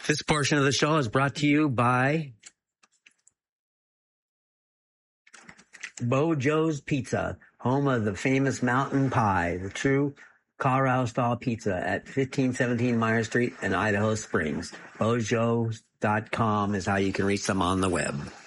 This portion of the show is brought to you by Bojo's Pizza, home of the famous mountain pie, the true Colorado-style pizza at 1517 Meyer Street in Idaho Springs. Bojos.com is how you can reach them on the web.